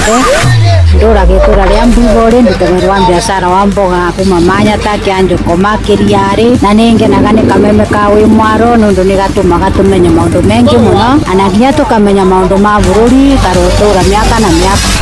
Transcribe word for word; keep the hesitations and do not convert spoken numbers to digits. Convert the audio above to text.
ciothe ndura gitura ria Mbigori ndutagwo wa biashara wa mboga kuma Manyata Kianjoko makiriari na ningenaga ni kameme ka wi mwaro nundu ni gatumaga tumenye maundu mengi muno ana nginya tukamenya maundu ma bururi karotura miaka na miaka